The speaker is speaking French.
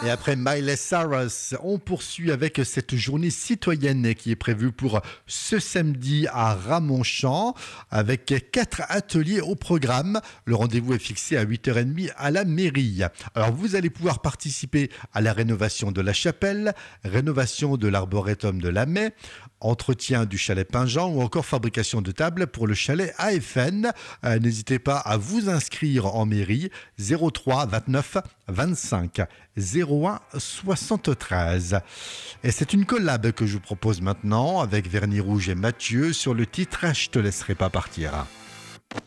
Et après Miley Cyrus, on poursuit avec cette journée citoyenne qui est prévue pour ce samedi à Ramonchamp avec 4 ateliers au programme. Le rendez-vous est fixé à 8h30 à la mairie. Alors vous allez pouvoir participer à la rénovation de la chapelle, rénovation de l'arboretum de la Mai, entretien du chalet Pingent ou encore fabrication de tables pour le chalet AFN. N'hésitez pas à vous inscrire en mairie 03 29 25 01 73. Et c'est une collab que je vous propose maintenant avec Vernis Rouge et Mathieu sur le titre « Je te laisserai pas partir ».